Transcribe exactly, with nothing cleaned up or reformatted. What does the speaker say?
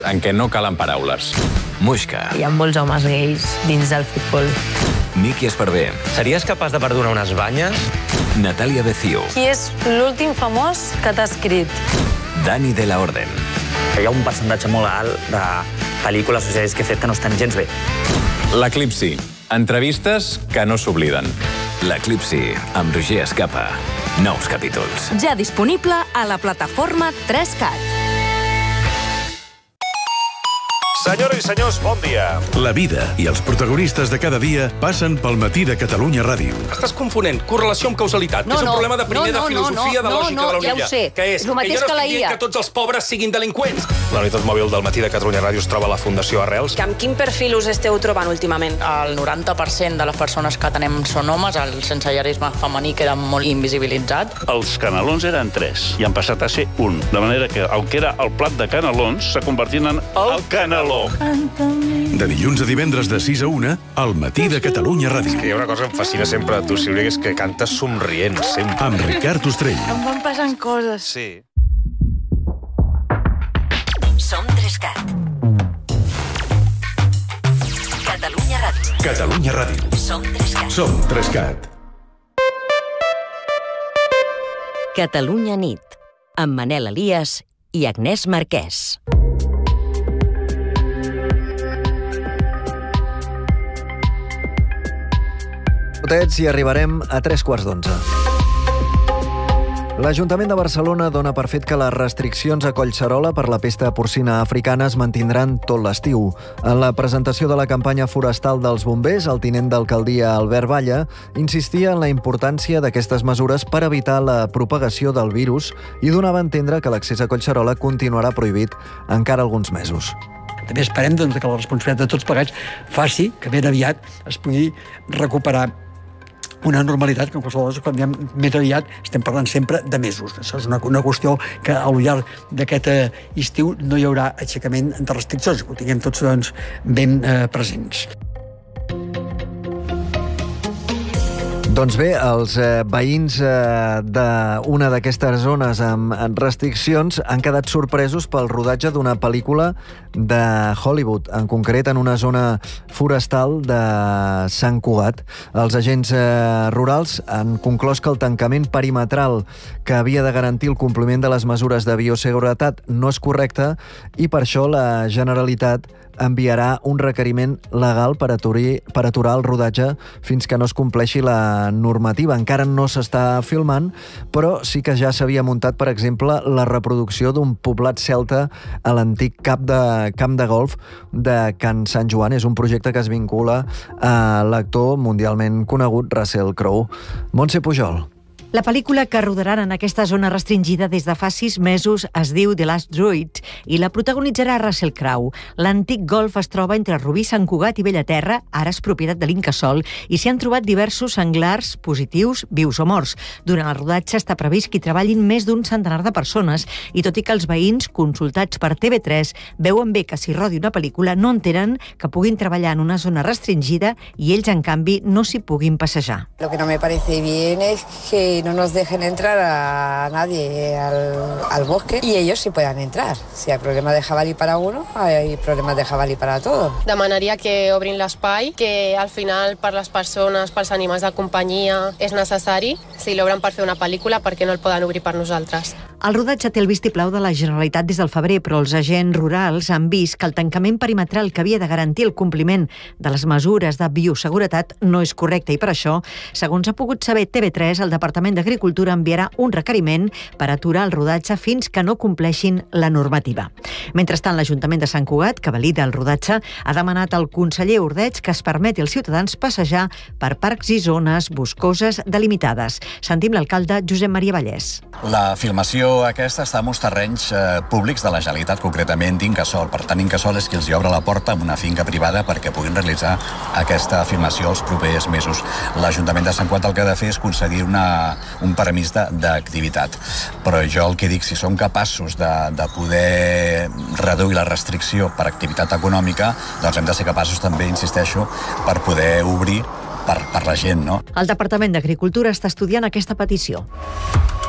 en què no calen paraules. Muixca. Hi ha molts homes gais dins del futbol. Miki Esparvé. Series capaç de perdonar unes banyes? Natalia Becio. Qui és l'últim famós que t'ha escrit? Dani de la Orden. Hi ha un percentatge molt alt de pel·lícules o sèries que he fet que no estan gens bé. L'Eclipsi. Entrevistes que no s'obliden. L'Eclipsi, amb Roger Escapa. Nous capítols. Ja disponible a la plataforma tres cat. Senyores i senyors, bon dia. La vida i els protagonistes de cada dia passen pel matí de Catalunya Ràdio. Estàs confonent correlació amb causalitat, No, que és no, un problema de primer no, no, de filosofia no, de no, lògica no, de la ja ho Olivia. sé. Que és, És el mateix que jo no que la estic I A. dient que tots els pobres siguin delinqüents. La unitat mòbil del matí de Catalunya Ràdio es troba a la Fundació Arrels. Amb quin perfil us esteu trobant últimament? El noranta per cent de les persones que tenem són homes, el sensellarisme femení queda molt invisibilitzat. Els canelons eren tres i han passat a ser un. De manera que el que era el plat de canelons s'ha convertit en el caneló. De dilluns a divendres de sis a una, al matí de Catalunya Ràdio. Hi ha una cosa que em fascina sempre a tu, Sílvia, que és que cantes somrient, sempre. Amb Ricard Ostrell. Em van passant coses. Sí. Som tres cat. Catalunya Ràdio. Catalunya Ràdio. Som tres cat. Som tres cat. Catalunya nit. Amb Manel Elias i Agnès Marquès. I arribarem a tres quarts d'onze. L'Ajuntament de Barcelona dona per fet que les restriccions a Collserola per la pesta porcina africana es mantindran tot l'estiu. En la presentació de la campanya forestal dels bombers, el tinent d'alcaldia Albert Balla insistia en la importància d'aquestes mesures per evitar la propagació del virus i donava a entendre que l'accés a Collserola continuarà prohibit encara alguns mesos. També esperem doncs, que la responsabilitat de tots plegats faci que ben aviat es pugui recuperar una normalitat que en qualsevol cas, quan diem més aviat, estem parlant sempre de mesos. Això és una, una qüestió que al llarg d'aquest eh, estiu no hi haurà aixecament de restriccions, que ho tinguem tots doncs, ben eh, presents. Doncs bé, els eh, veïns eh, d'una d'aquestes zones amb, amb restriccions han quedat sorpresos pel rodatge d'una pel·lícula de Hollywood, en concret en una zona forestal de Sant Cugat. Els agents eh, rurals han conclòs que el tancament perimetral que havia de garantir el compliment de les mesures de bioseguretat no és correcte i per això la Generalitat enviarà un requeriment legal per aturar, per aturar el rodatge fins que no es compleixi la normativa. Encara no s'està filmant, però sí que ja s'havia muntat, per exemple, la reproducció d'un poblat celta a l'antic camp de, camp de golf de Can Sant Joan. És un projecte que es vincula a l'actor mundialment conegut Russell Crowe. Montse Pujol. La pel·lícula que rodaran en aquesta zona restringida des de fa sis mesos es diu The Last Druid i la protagonitzarà Russell Crowe. L'antic golf es troba entre Rubí, Sant Cugat i Bellaterra, ara és propietat de l'Incasòl, i s'hi han trobat diversos senglars positius, vius o morts. Durant el rodatge està previst que hi treballin més d'un centenar de persones i tot i que els veïns, consultats per T V tres, veuen bé que s'hi rodi una pel·lícula, no entenen que puguin treballar en una zona restringida i ells, en canvi, no s'hi puguin passejar. Lo que no me parece bien es que no nos dejen entrar a nadie al, al bosque y ellos sí puedan entrar. Si hay problemas de jabalí para uno, hay problemas de jabalí para todos. Demanaria que obrin l'espai, que al final per les persones, pels animals de companyia és necessari. Si l'obren per fer una pel·lícula, per què no el poden obrir per nosaltres? El rodatge té el vistiplau de la Generalitat des del febrer, però els agents rurals han vist que el tancament perimetral que havia de garantir el compliment de les mesures de bioseguretat no és correcte i per això, segons ha pogut saber T V tres, el Departament d'Agricultura enviarà un requeriment per aturar el rodatge fins que no compleixin la normativa. Mentrestant, l'Ajuntament de Sant Cugat, que valida el rodatge, ha demanat al conseller Ordeig que es permeti als ciutadans passejar per parcs i zones boscoses delimitades. Sentim l'alcalde Josep Maria Vallès. La filmació aquesta està en uns terrenys eh, públics de la Generalitat, concretament d'Incasòl. Per tant, Incasòl és qui els hi obre la porta amb una finca privada perquè puguin realitzar aquesta filmació els propers mesos. L'Ajuntament de Sant Cugat el que ha de fer és concedir una, un permís d'activitat. Però jo el que dic, si som capaços de, de poder reduir la restricció per activitat econòmica, doncs hem de ser capaços també, insisteixo, per poder obrir per, per la gent, no? El Departament d'Agricultura està estudiant aquesta petició.